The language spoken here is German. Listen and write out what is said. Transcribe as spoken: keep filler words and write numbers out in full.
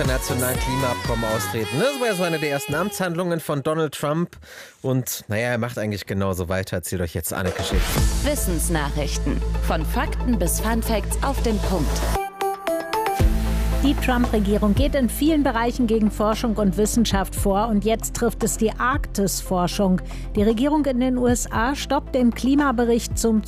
internationalen Klimaabkommen austreten. Das war ja so eine der ersten Amtshandlungen von Donald Trump. Und naja, er macht eigentlich genauso weiter. Erzählt euch jetzt Anneke Schick. Wissensnachrichten. Von Fakten bis Funfacts auf den Punkt. Die Trump-Regierung geht in vielen Bereichen gegen Forschung und Wissenschaft vor und jetzt trifft es die Arktisforschung. Die Regierung in den U S A stoppt den Klimabericht zum